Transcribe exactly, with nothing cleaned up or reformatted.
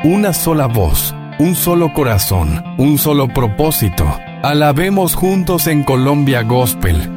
una sola voz, un solo corazón, un solo propósito. Alabemos juntos en Colombia Gospel.